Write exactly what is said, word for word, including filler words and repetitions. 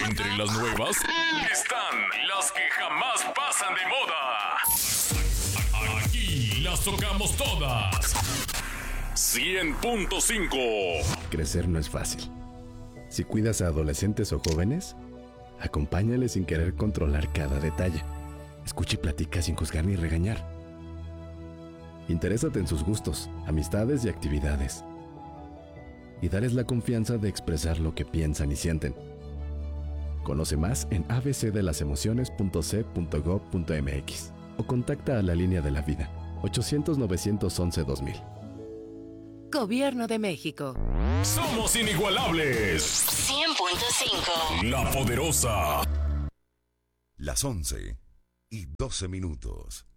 Entre las nuevas están las que jamás pasan de moda. Aquí las tocamos todas. cien punto cinco. Crecer no es fácil. Si cuidas a adolescentes o jóvenes, acompáñales sin querer controlar cada detalle. Escucha y platica sin juzgar ni regañar. Interésate en sus gustos, amistades y actividades. Y dales la confianza de expresar lo que piensan y sienten. Conoce más en a b c de las emociones punto c punto gov punto m x o contacta a la línea de la vida ochocientos, novecientos once, dos mil. Gobierno de México. Somos inigualables. cien punto cinco. La Poderosa. Las once y doce minutos.